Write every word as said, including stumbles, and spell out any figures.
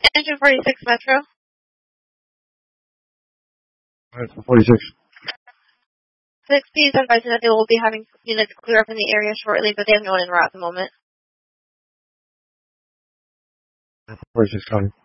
Engine forty-six Metro. Alright, forty-six. six P is advising that they will be having units clear up in the area shortly, but they have no one in route at the moment. forty-six coming.